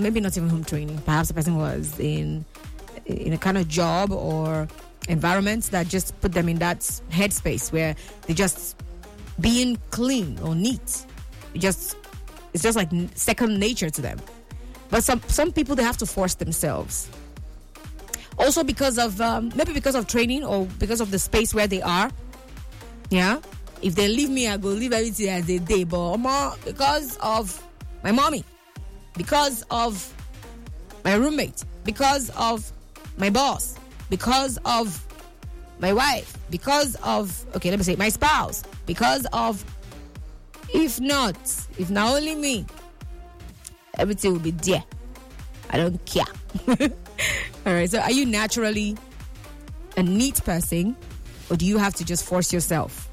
maybe not even home training. Perhaps the person was in a kind of job or environment that just put them in that headspace where they just being clean or neat. It's just like second nature to them. But some people, they have to force themselves. Also because of maybe because of training or because of the space where they are. Yeah. If they leave me, I go leave everything as they did. But because of my mommy, because of my roommate, because of my boss, because of my wife, because of, my spouse, because of, if not only me, everything will be there. I don't care. All right. So are you naturally a neat person, or do you have to just force yourself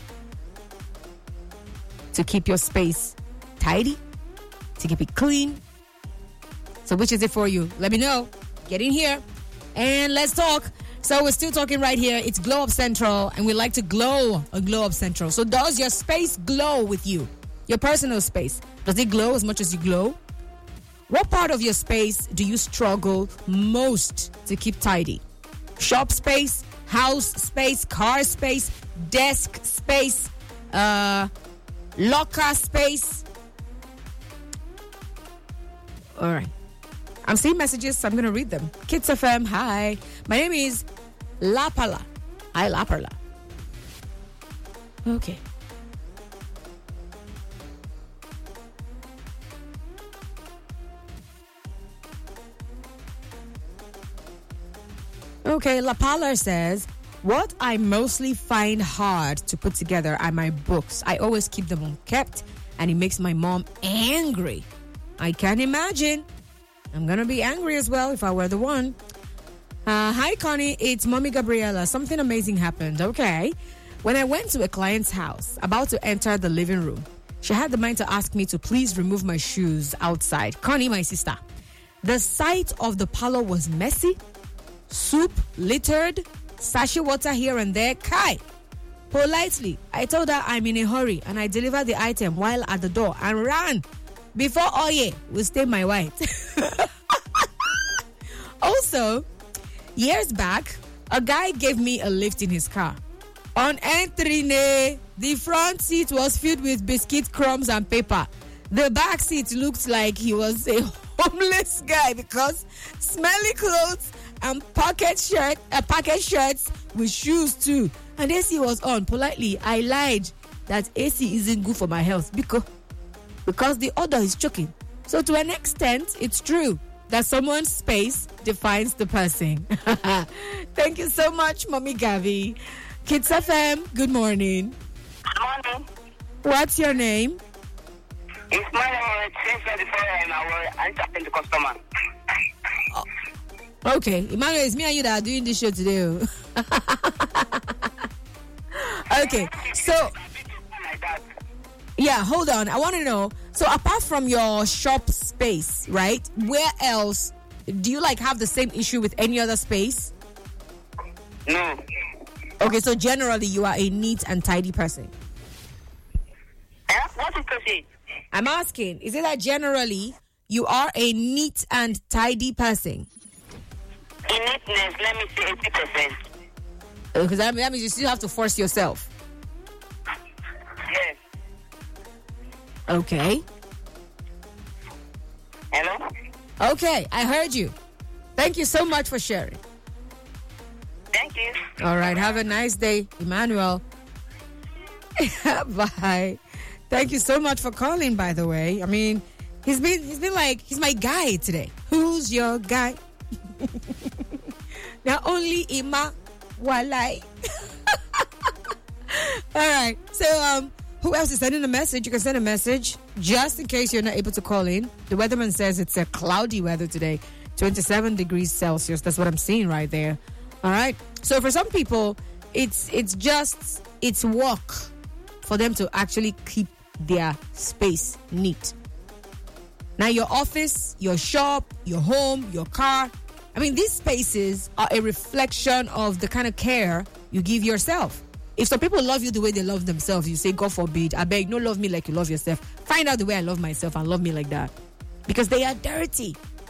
to keep your space tidy, to keep it clean? So which is it for you? Let me know. Get in here and let's talk. So we're still talking right here. It's Glow Up Central, and we like to glow on Glow Up Central. So does your space glow with you? Your personal space, does it glow as much as you glow? What part of your space do you struggle most to keep tidy? Shop space, house space, car space, desk space, locker space. All right. I'm seeing messages, so I'm going to read them. Kids FM, hi. My name is Lapala. Hi, Lapala. Okay. Okay, Lapala says, what I mostly find hard to put together are my books. I always keep them unkept, and it makes my mom angry. I can imagine. I'm going to be angry as well if I were the one. Hi, Connie. It's Mommy Gabriella. Something amazing happened. Okay. When I went to a client's house, about to enter the living room, she had the mind to ask me to please remove my shoes outside. Connie, my sister. The sight of the parlor was messy, soup littered, sachet water here and there. Kai. Politely, I told her I'm in a hurry, and I delivered the item while at the door and ran before Oye will stain my white. Also, years back, a guy gave me a lift in his car. On entering, the front seat was filled with biscuit crumbs and paper. The back seat looked like he was a homeless guy because smelly clothes and pocket shirts with shoes too. And AC was on. Politely, I lied that AC isn't good for my health because the odor is choking. So to an extent, it's true that someone's space defines the person. Thank you so much, Mommy Gavi. Kids FM, good morning. Good morning. What's your name? It's my name, and I will answer the customer. Oh, okay, Emmanuel, it's me and you that are doing this show today. Okay, so yeah, hold on. I want to know. So apart from your shop space, right? Where else do you have the same issue with any other space? No. Okay, so generally you are a neat and tidy person. What is to say? I'm asking, is it that generally you are a neat and tidy person? In neatness, let me say 80%. Because that means you still have to force yourself. Yes. Okay. Hello? Okay, I heard you. Thank you so much for sharing. Thank you. All right, have a nice day, Emmanuel. Bye. Thank you so much for calling, by the way. I mean, he's been like, he's my guy today. Who's your guy? Now only Ima Walai. All right. So, who else is sending a message? You can send a message just in case you're not able to call in. The weatherman says it's a cloudy weather today, 27 degrees Celsius. That's what I'm seeing right there. All right. So for some people, it's work for them to actually keep their space neat. Now, your office, your shop, your home, your car, I mean, these spaces are a reflection of the kind of care you give yourself. If some people love you the way they love themselves, you say, God forbid, I beg, no love me like you love yourself. Find out the way I love myself and love me like that. Because they are dirty.